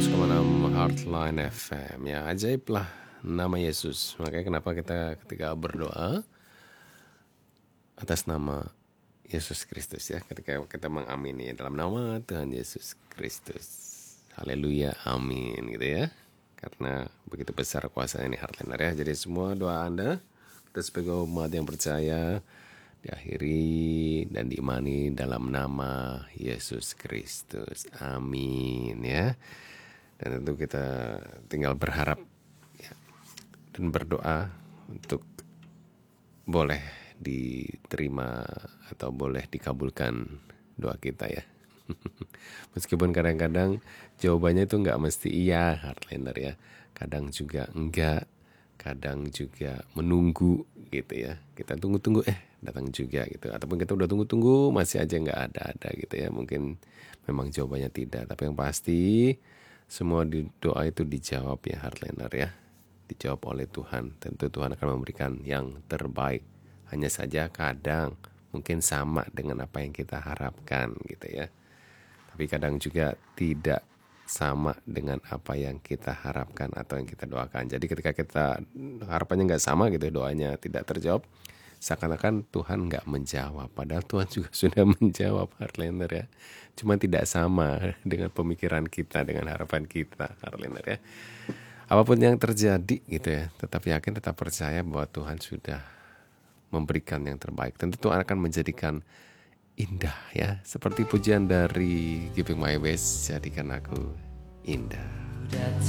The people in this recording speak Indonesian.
100,6 Heartline FM. Ya, ajaib lah nama Yesus. Makanya kenapa kita ketika berdoa atas nama Yesus Kristus ya, ketika kita mengamini dalam nama Tuhan Yesus Kristus. Haleluya, amin gitu ya. Karena begitu besar kuasa ini Heartliner ya. Jadi semua doa Anda, kita sebagai umat yang percaya, diakhiri dan diimani dalam nama Yesus Kristus. Amin ya. Dan tentu kita tinggal berharap ya, dan berdoa untuk boleh diterima atau boleh dikabulkan doa kita ya. Meskipun kadang-kadang jawabannya itu nggak mesti iya, Heartliner ya. Kadang juga enggak, kadang juga menunggu gitu ya. Kita tunggu-tunggu datang juga gitu. Ataupun kita udah tunggu-tunggu masih aja nggak ada gitu ya. Mungkin memang jawabannya tidak. Tapi yang pasti semua doa itu dijawab ya Heartliner ya. Dijawab oleh Tuhan. Tentu Tuhan akan memberikan yang terbaik. Hanya saja kadang mungkin sama dengan apa yang kita harapkan gitu ya. Tapi kadang juga tidak sama dengan apa yang kita harapkan atau yang kita doakan. Jadi ketika kita harapannya nggak sama gitu, doanya tidak terjawab, seakan-akan Tuhan nggak menjawab. Padahal Tuhan juga sudah menjawab, Heartliner ya. Cuma tidak sama dengan pemikiran kita, dengan harapan kita, Heartliner ya. Apapun yang terjadi gitu ya, tetap yakin, tetap percaya bahwa Tuhan sudah memberikan yang terbaik. Tentu Tuhan akan menjadikan indah ya, seperti pujian dari Giving My Best, jadikan aku indah.